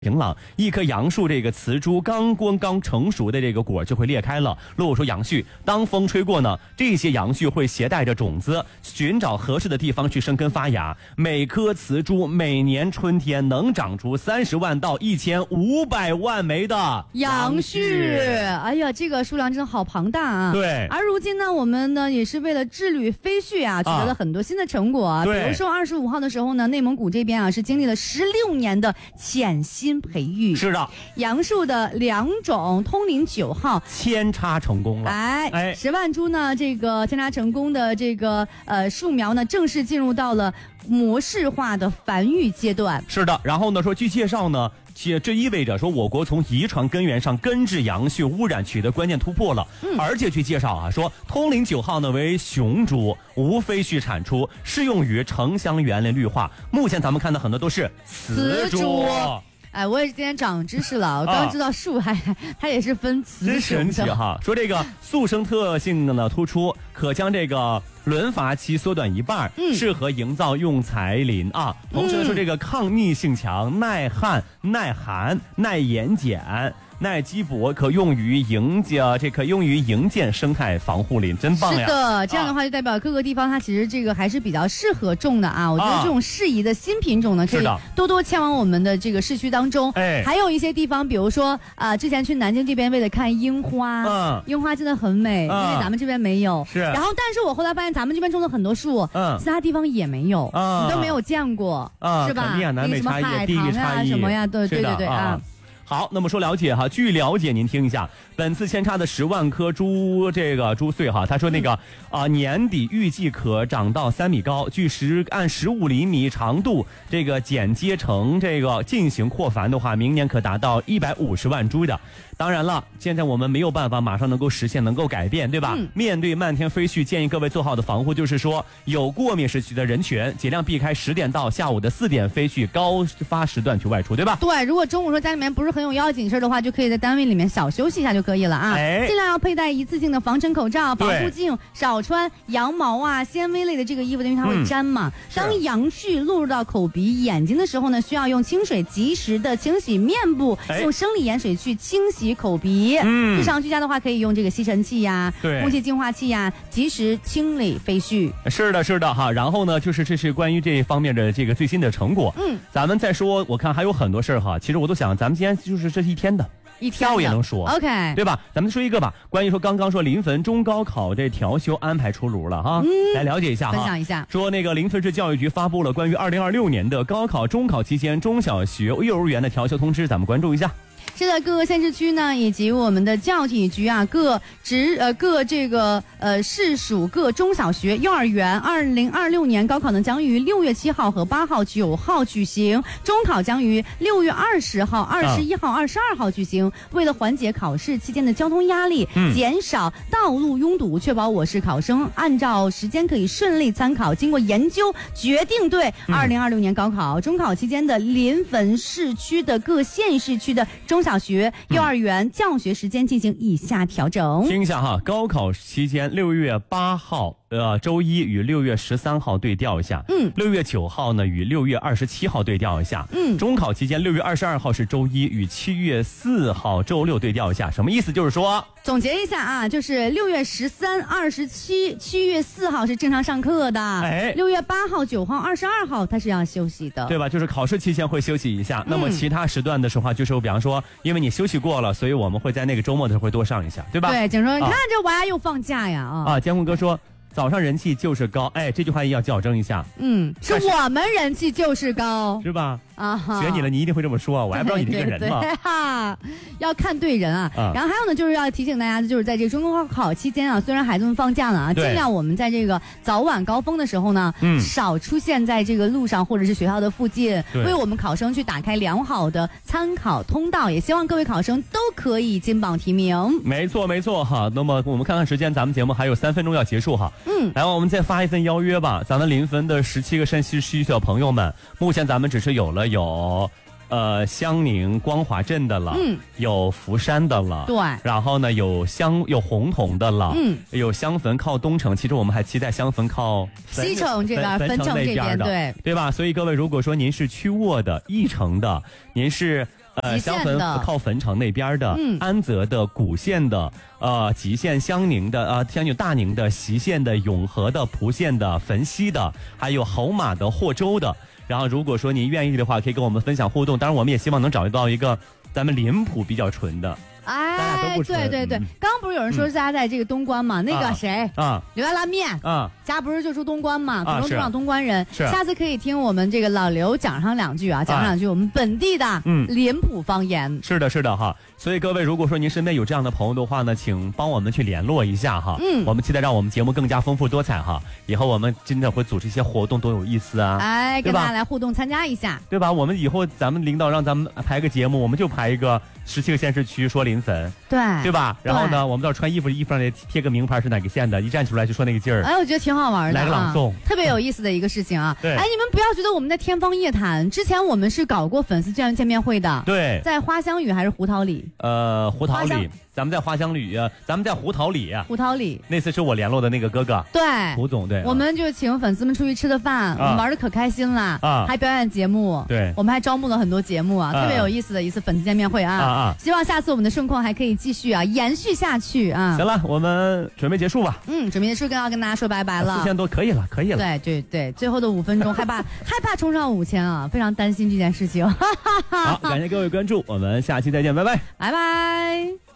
晴朗，一棵杨树这个雌株刚成熟的这个果就会裂开了，露出杨絮。当风吹过呢，这些杨絮会携带着种子，寻找合适的地方去生根发芽。每棵雌株每年春天能长出30万到1500万枚的杨絮。哎呀，这个数量真的好庞大啊！ 对。 而如今呢，我们呢也是为了治理飞絮啊，取得了很多新的成果。比如说25号的时候呢，内蒙古这边啊是经历了16年的潜心培育， 是的， 杨树的2种通灵9号扦插成功了。 10万株呢，这个扦插成功的这个树苗呢，正式进入到了模式化的繁育阶段。 是的，然后呢说据介绍呢，这意味着说我国从遗传根源上根治杨絮污染取得关键突破了。而且据介绍啊，说通灵9号呢为雄株，无飞絮产出，适用于城乡园林绿化。目前咱们看的很多都是雌株。 哎，我也是今天长知识了，我刚知道树它也是分雌雄的， 真神奇哈！说这个速生特性呢突出，可将这个轮伐期缩短1半，适合营造用材林啊。同时呢说这个抗逆性强，耐旱、耐寒、耐盐碱。耐基薄，可用于营建生态防护林，真棒呀！ 是的，这样的话就代表各个地方它其实这个还是比较适合种的啊。我觉得这种适宜的新品种呢，可以多多迁往我们的这个市区当中。还有一些地方，比如说之前去南京这边为了看樱花，樱花真的很美，因为咱们这边没有。 是。 然后，但是我后来发现咱们这边种了很多树，其他地方也没有，你都没有见过，是吧？ 南北差异、地域差异什么呀？对啊。 好，那么说了解哈，据了解您听一下，本次扦插的10万棵株穗哈，他说那个年底预计可长到3米高，按15厘米长度这个剪接成这个进行扩繁的话，明年可达到150万株的。当然了，现在我们没有办法马上能够实现，能够改变，对吧？面对漫天飞絮，建议各位做好的防护就是说，有过敏时期的人群尽量避开10点到下午的4点飞絮高发时段去外出，对吧？ 对，如果中午说家里面不是很有要紧事的话，就可以在单位里面小休息一下就可以了啊。尽量要佩戴一次性的防尘口罩、防护镜，少穿羊毛啊、纤维类的这个衣服，因为它会粘嘛。当杨絮落入到口鼻、眼睛的时候呢，需要用清水及时的清洗面部，用生理盐水去清洗口鼻。日常居家的话，可以用这个吸尘器呀、空气净化器呀，及时清理飞絮。是的哈。然后呢，就是这是关于这方面的这个最新的成果。咱们再说，我看还有很多事儿哈。其实我都想，咱们今天就是这一天的。下午也能说 ，OK， 对吧？咱们说一个吧，关于说刚刚说临汾中高考这调休安排出炉了哈，来了解一下哈， 分享一下。 说那个临汾市教育局发布了关于2026年的高考、中考期间中小学、幼儿园的调休通知，咱们关注一下。 是的，各个县市区呢，以及我们的教体局啊，各市属各中小学、幼儿园，2026年高考呢将于6月7号和8号、9号举行，中考将于6月20号、21号、22号举行。为了缓解考试期间的交通压力，减少道路拥堵，确保我市考生按照时间可以顺利参考，经过研究决定对2026年高考、中考期间的临汾市区的各县市区的中小学、幼儿园教学时间进行以下调整。 听一下哈，高考期间6月8号周一与6月13号对调一下，6月9号呢与6月27号对调一下，中考期间6月22号是周一与7月4号周六对调一下。什么意思？就是说总结一下啊，就是6月13、27、7月4号是正常上课的，6月8号、9号、22号它是要休息的， 对吧？就是考试期间会休息一下，那么其他时段的时候就是比方说，因为你休息过了，所以我们会在那个周末的时候会多上一下，对吧？ 对，景说你看这娃又放假呀监控哥说早上人气就是高，这句话也要矫正一下。 是我们人气就是高， 是吧？学你了，你一定会这么说，我还不知道你这个人嘛。 要看对人啊。然后还有呢，就是要提醒大家，就是在这个中高考期间啊，虽然孩子们放假了啊，尽量我们在这个早晚高峰的时候呢，少出现在这个路上或者是学校的附近，为我们考生去打开良好的参考通道。也希望各位考生都可以金榜题名。 没错哈。那么我们看看时间，咱们节目还有3分钟要结束哈。来，我们再发一份邀约吧。咱们临汾的17个山西区小朋友们，目前咱们只是有襄宁光华镇的了，有福山的了， 对， 然后呢有洪洞的了，有襄汾靠东城，其实我们还期待襄汾靠西城这边、汾城这边的， 对吧？所以各位，如果说您是曲沃的、义城的，您是襄汾靠汾城那边的，安泽的、古县的、吉县、襄宁的、相宁大宁的、习县的、永和的、蒲县的、汾西的，还有侯马的、霍州的。然后如果说您愿意的话，可以跟我们分享互动。当然，我们也希望能找到一个咱们脸谱比较纯的。 哎，对对对，刚刚不是有人说家在这个东关嘛？那个谁刘家拉面家不是就住东关嘛？可能就让东关人。下次可以听我们这个老刘讲上两句啊，讲上两句我们本地的脸谱方言。 是的，是的哈。所以各位，如果说您身边有这样的朋友的话呢，请帮我们去联络一下哈。我们期待让我们节目更加丰富多彩哈。以后我们真的会组织一些活动，多有意思啊！ 哎，跟大家来互动参加一下， 对吧？我们以后咱们领导让咱们排个节目，我们就排一个17个县市区说临汾，对吧？然后呢，我们到穿衣服上得贴个名牌是哪个县的，一站出来就说那个劲儿。 哎，我觉得挺好玩的， 来个朗诵， 特别有意思的一个事情啊。 对， 哎，你们不要觉得我们在天方夜谭，之前我们是搞过粉丝见面会的。 对， 在花香屿还是胡桃里？ 胡桃里。咱们在花香里，咱们在胡桃里。胡桃里那次是我联络的那个哥哥， 对， 胡总，对， 我们就请粉丝们出去吃的饭，我们玩的可开心了还表演节目， 对， 我们还招募了很多节目特别有意思的一次粉丝见面会希望下次我们的盛况还可以继续延续下去行了，我们准备结束吧。 准备结束，要跟大家说拜拜了。 4000多可以了，可以了。 对对对，最后的5分钟，害怕冲上5000非常担心这件事情。 好，感谢各位关注，我们下期再见，拜拜， 拜拜。